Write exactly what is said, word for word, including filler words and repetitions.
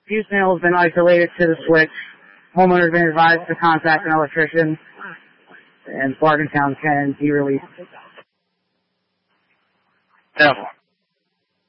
fuse panel has been isolated to the switch. Homeowner has been advised to contact an electrician, and Bargaintown can be released. Devil.